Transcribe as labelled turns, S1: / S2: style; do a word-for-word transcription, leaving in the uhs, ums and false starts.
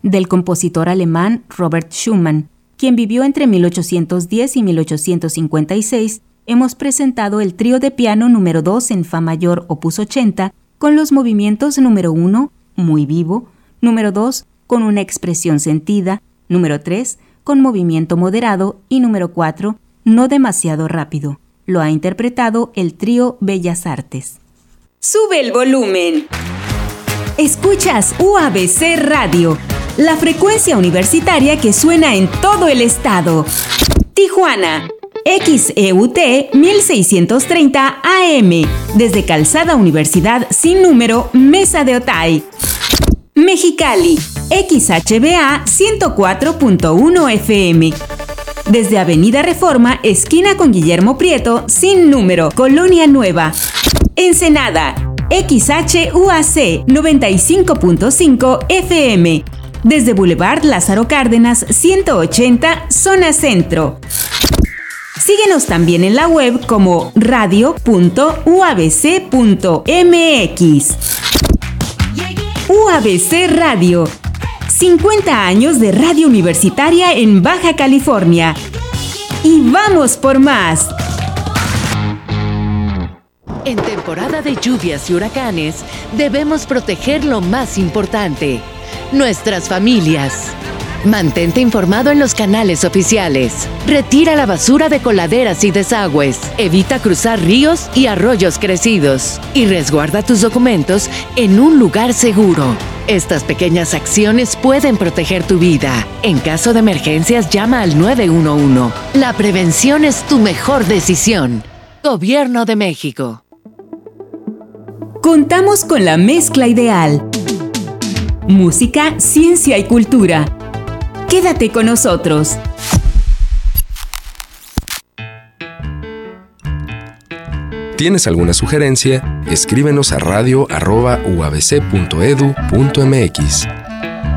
S1: del compositor alemán Robert Schumann, quien vivió entre mil ochocientos diez y mil ochocientos cincuenta y seis, hemos presentado el trío de piano número dos en Fa mayor opus ochenta, con los movimientos número uno, muy vivo, número dos, con una expresión sentida, número tres, con movimiento moderado y número cuatro, no demasiado rápido. Lo ha interpretado el trío Bellas Artes. ¡Sube el volumen! Escuchas U A B C Radio, la frecuencia universitaria que suena en todo el estado. Tijuana, X E U T mil seiscientos treinta A M, desde Calzada Universidad sin número, Mesa de Otay. Mexicali, X H B A ciento cuatro punto uno F M, desde Avenida Reforma, esquina con Guillermo Prieto, sin número, Colonia Nueva. Ensenada, X H U A C noventa y cinco punto cinco F M, desde Boulevard Lázaro Cárdenas ciento ochenta, zona centro. Síguenos también en la web como radio punto u a b c punto m x. U A B C Radio, cincuenta años de radio universitaria en Baja California. ¡Y vamos por más!
S2: En temporada de lluvias y huracanes, debemos proteger lo más importante: nuestras familias. Mantente informado en los canales oficiales. Retira la basura de coladeras y desagües. Evita cruzar ríos y arroyos crecidos. Y resguarda tus documentos en un lugar seguro. Estas pequeñas acciones pueden proteger tu vida. En caso de emergencias, llama al nueve uno uno. La prevención es tu mejor decisión. Gobierno de México.
S1: Contamos con la mezcla ideal. Música, ciencia y cultura. Quédate con nosotros.
S3: ¿Tienes alguna sugerencia? Escríbenos a radio arroba u a b c punto edu punto m x.